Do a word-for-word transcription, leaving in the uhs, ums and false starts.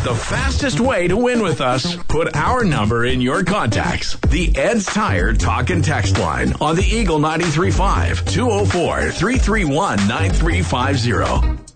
The fastest way to win with us, put our number in your contacts. The Ed's Tire Talk and Text line on the Eagle ninety-three point five, two oh four, three three one, nine three five zero.